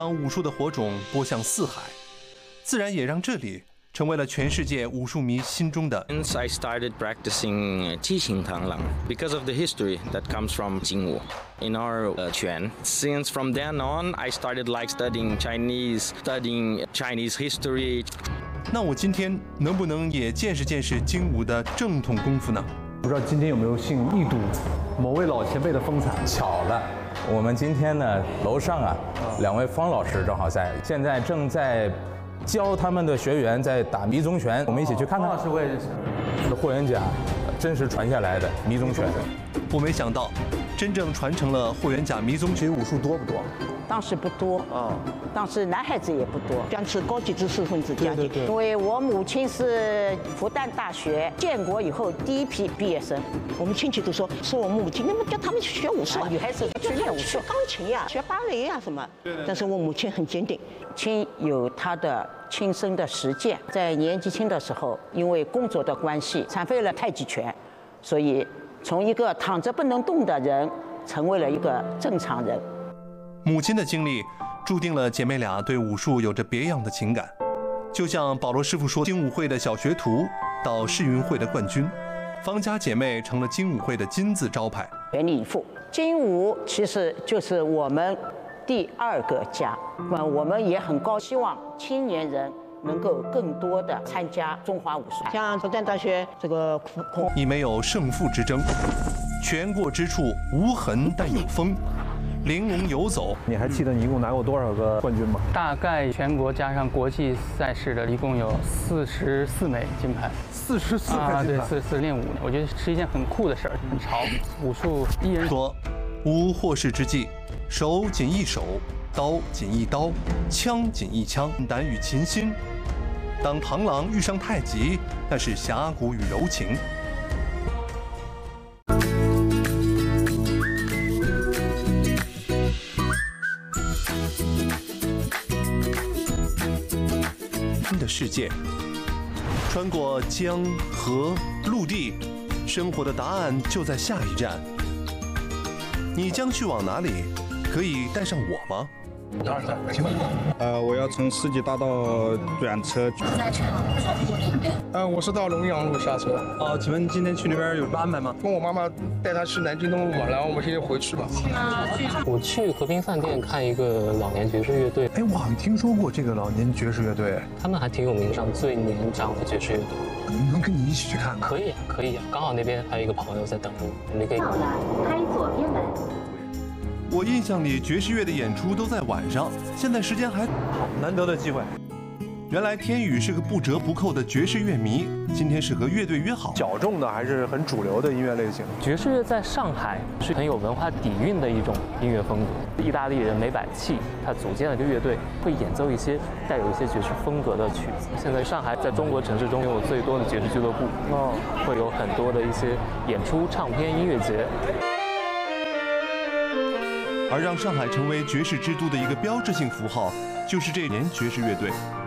将武术的火种播向四海，自然也让这里成为了全世界武术迷心中的。 Since I started practicing teaching Tanglang because of the history that comes from Jingwu in our Quan. Since from then on, I started studying Chinese history. 那我今天能不能也见识见识精武的正统功夫呢？ 不知道今天有没有幸一睹某位老前辈的风采？ 巧了。我们今天呢，楼上2位方老师正好在，现在正在教他们的学员在打迷踪拳，我们一起去看看。 方老师我也认识， 霍元甲真实传下来的迷踪拳。 我没想到，真正传承了霍元甲迷踪拳武术多不多？ 当时不多当时男孩子也不多，将是高级知识分子家庭。因为我母亲是复旦大学建国以后第一批毕业生，我们亲戚都说我母亲，那么叫他们去学武术，女孩子去练武术，钢琴呀，学芭蕾呀什么。但是我母亲很坚定，亲有她的亲身的实践，在年纪轻的时候，因为工作的关系，残废了太极拳，所以从一个躺着不能动的人，成为了一个正常人。 母亲的经历注定了姐妹俩对武术有着别样的情感，就像保罗师傅说，精武会的小学徒到世运会的冠军，方家姐妹成了精武会的金字招牌。 全力以赴，精武其实就是我们第2个家。我们也很高，希望青年人能够更多的参加中华武术，像复旦大学这个已没有胜负之争，拳过之处无痕但有风。玲珑游走， 你还记得你一共拿过多少个冠军吗？ 大概全国加上国际赛事的，一共有44枚金牌。 44枚金牌， 对，44练武，我觉得是一件很酷的事儿，很潮。武术一人说，无祸事之计，手仅一手，刀仅一刀，枪仅一枪，胆与擒心。当螳螂遇上太极，那是侠骨与柔情。的世界，穿过江河陆地，生活的答案就在下一站。你将去往哪里？可以带上我吗？ 我要从世纪大道转车。 我是到龙阳路下车。 请问今天去那边有什么安排吗？ 跟我妈妈带她去南京东路嘛，然后我们现在回去吧。 我去和平饭店看一个老年爵士乐队。 我好像听说过这个老年爵士乐队， 他们还挺有名，上最年长的爵士乐队。 能跟你一起去看吗？ 可以啊，刚好那边还有一个朋友在等着我，你可以。 到了，开左边门。 我印象里爵士乐的演出都在晚上，现在时间还好， 难得的机会。 原来天宇是个不折不扣的爵士乐迷，今天是和乐队约好。 小众的还是很主流的音乐类型。 爵士乐在上海是很有文化底蕴的一种音乐风格。意大利人梅百器他组建了个乐队，会演奏一些带有一些爵士风格的曲子。现在上海在中国城市中拥有最多的爵士俱乐部，会有很多的一些演出、唱片、音乐节。 而让上海成为爵士之都的一个标志性符号，就是这年爵士乐队。